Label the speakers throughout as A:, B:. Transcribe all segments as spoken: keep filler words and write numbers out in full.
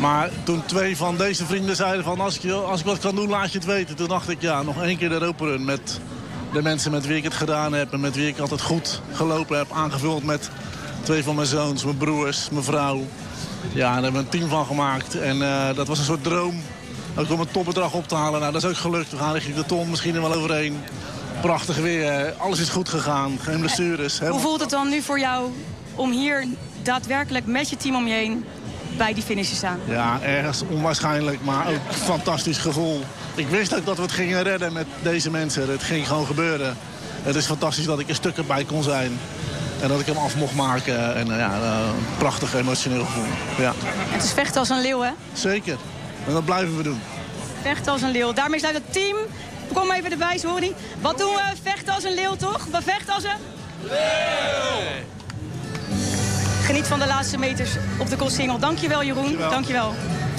A: Maar toen twee van deze vrienden zeiden van als ik, als ik wat kan doen, laat je het weten. Toen dacht ik, ja, nog één keer de Europa Run met de mensen met wie ik het gedaan heb. En met wie ik altijd goed gelopen heb. Aangevuld met twee van mijn zoons, mijn broers, mijn vrouw. Ja, daar hebben we een team van gemaakt. En uh, dat was een soort droom. Ook om een topbedrag op te halen. Nou, dat is ook gelukt. We gaan richting de ton, misschien er wel overheen. Prachtig weer. Alles is goed gegaan. Geen blessures.
B: Hoe voelt het dan nu voor jou om hier daadwerkelijk met je team om je heen bij die finish te staan?
A: Ja, ergens onwaarschijnlijk, maar ook een fantastisch gevoel. Ik wist ook dat we het gingen redden met deze mensen. Het ging gewoon gebeuren. Het is fantastisch dat ik een stuk erbij kon zijn. En dat ik hem af mocht maken. En ja, een prachtig emotioneel gevoel. Ja.
B: Het is vechten als een leeuw, hè?
A: Zeker. En dat blijven we doen.
B: Vechten als een leeuw. Daarmee sluit het team. Kom even erbij, sorry. Wat doen we? Vechten als een leeuw, toch? We vechten als een leeuw! Geniet van de laatste meters op de Koolsingel. Dankjewel, Jeroen. Dankjewel. Dankjewel.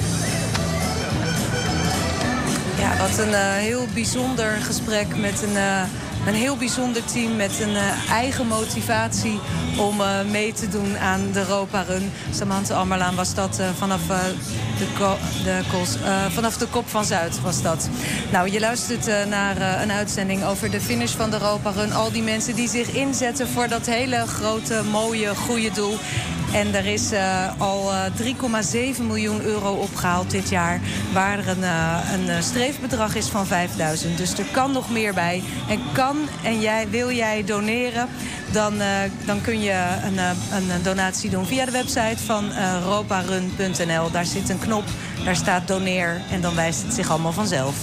C: Ja, wat een uh, heel bijzonder gesprek met een, uh, een heel bijzonder team met een uh, eigen motivatie om uh, mee te doen aan de Europa Run. Samantha Ammerlaan was dat uh, vanaf, uh, de ko de kools, uh, vanaf de Kop van Zuid was dat. Nou, je luistert uh, naar uh, een uitzending over de finish van de Europa Run. Al die mensen die zich inzetten voor dat hele grote, mooie, goede doel. En er is uh, al uh, drie komma zeven miljoen euro opgehaald dit jaar. Waar er een, uh, een streefbedrag is van vijfduizend. Dus er kan nog meer bij. En kan en jij, wil jij doneren, dan, uh, dan kun je een, uh, een donatie doen via de website van uh, europarun punt n l. Daar zit een knop, daar staat doneer en dan wijst het zich allemaal vanzelf.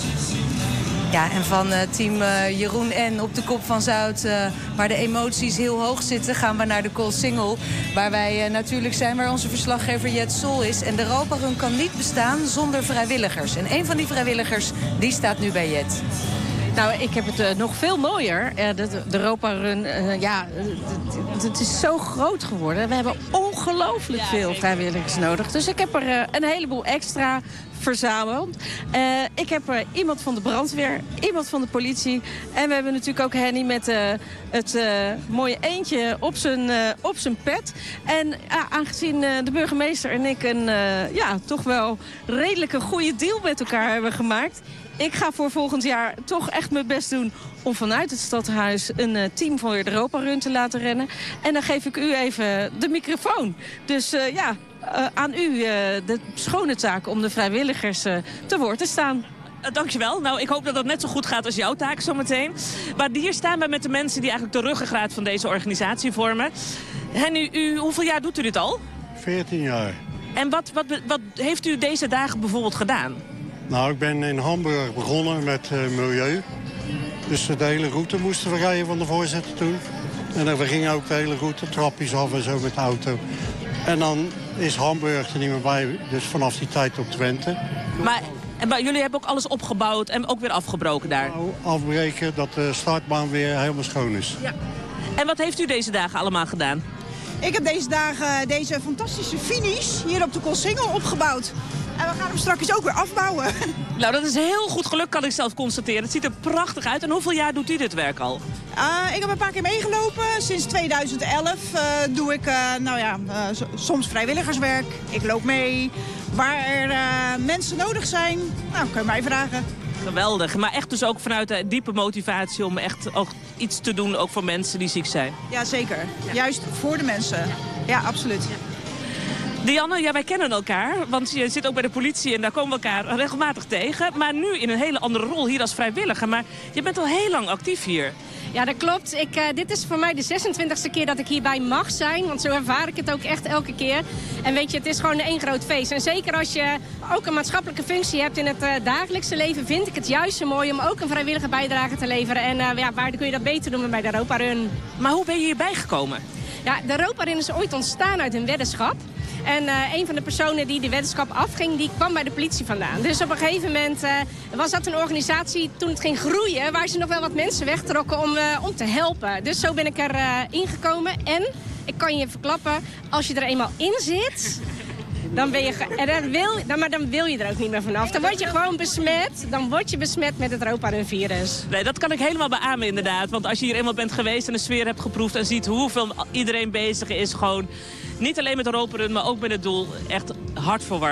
C: Ja, en van uh, team uh, Jeroen en op de Kop van Zuid, uh, waar de emoties heel hoog zitten, gaan we naar de Koolsingel. Waar wij uh, natuurlijk zijn, waar onze verslaggever Jet Sol is. En de Europa Run kan niet bestaan zonder vrijwilligers. En een van die vrijwilligers, die staat nu bij Jet.
D: Nou, ik heb het uh, nog veel mooier. Uh, de, de Europa Run, uh, ja, het, het is zo groot geworden. We hebben ongelooflijk ja, veel vrijwilligers nodig. Dus ik heb er uh, een heleboel extra verzameld. Uh, ik heb er iemand van de brandweer, iemand van de politie. En we hebben natuurlijk ook Henny met uh, het uh, mooie eendje op zijn, uh, op zijn pet. En uh, aangezien uh, de burgemeester en ik een uh, ja, toch wel redelijke goede deal met elkaar hebben gemaakt, ik ga voor volgend jaar toch echt mijn best doen om vanuit het stadhuis een uh, team voor de Europa Run te laten rennen. En dan geef ik u even de microfoon. Dus uh, ja, uh, aan u uh, de schone taak om de vrijwilligers uh, te woord te staan.
E: Uh, dankjewel. Nou, ik hoop dat dat net zo goed gaat als jouw taak zometeen. Maar hier staan we met de mensen die eigenlijk de ruggengraat van deze organisatie vormen. Henny, u, hoeveel jaar doet u dit al?
F: veertien jaar.
E: En wat, wat, wat heeft u deze dagen bijvoorbeeld gedaan?
F: Nou, ik ben in Hamburg begonnen met uh, milieu. Dus de hele route moesten we rijden van de voorzitter toen. En dan, we gingen ook de hele route, trapjes af en zo met de auto. En dan is Hamburg er niet meer bij, dus vanaf die tijd op Twente.
E: Maar, maar jullie hebben ook alles opgebouwd en ook weer afgebroken daar?
F: Nou, afbreken dat de startbaan weer helemaal schoon is. Ja.
E: En wat heeft u deze dagen allemaal gedaan?
G: Ik heb deze dagen deze fantastische finish hier op de Koolsingel opgebouwd. En we gaan hem straks ook weer afbouwen.
E: Nou, dat is heel goed geluk, kan ik zelf constateren. Het ziet er prachtig uit. En hoeveel jaar doet u dit werk al?
G: Uh, ik heb een paar keer meegelopen. Sinds tweeduizend elf uh, doe ik uh, nou ja, uh, soms vrijwilligerswerk. Ik loop mee. Waar er uh, mensen nodig zijn, nou, kun je mij vragen.
E: Geweldig. Maar echt dus ook vanuit de diepe motivatie om echt ook iets te doen, ook voor mensen die ziek zijn.
G: Ja, zeker. Ja. Juist voor de mensen. Ja, ja absoluut. Ja.
E: Dianne, ja, wij kennen elkaar, want je zit ook bij de politie en daar komen we elkaar regelmatig tegen. Maar nu in een hele andere rol hier als vrijwilliger. Maar je bent al heel lang actief hier.
H: Ja, dat klopt. Ik, uh, dit is voor mij de zesentwintigste keer dat ik hierbij mag zijn. Want zo ervaar ik het ook echt elke keer. En weet je, het is gewoon één groot feest. En zeker als je ook een maatschappelijke functie hebt in het uh, dagelijkse leven, vind ik het juist zo mooi om ook een vrijwillige bijdrage te leveren. En uh, ja, waar kun je dat beter doen dan bij de Europa Run?
E: Maar hoe ben je hierbij gekomen?
H: Ja, de Europa Run is ooit ontstaan uit een weddenschap. En uh, een van de personen die de weddenschap afging, die kwam bij de politie vandaan. Dus op een gegeven moment uh, was dat een organisatie, toen het ging groeien, waar ze nog wel wat mensen wegtrokken om, uh, om te helpen. Dus zo ben ik er uh, ingekomen. En ik kan je verklappen, als je er eenmaal in zit, dan ben je en dan wil, dan, maar dan wil je er ook niet meer vanaf. Dan word je gewoon besmet, dan word je besmet met het Europa Run virus.
E: Nee, dat kan ik helemaal beamen inderdaad. Want als je hier eenmaal bent geweest en de sfeer hebt geproefd en ziet hoeveel iedereen bezig is, gewoon niet alleen met de Europa Run, maar ook met het doel, echt hartverwarmend.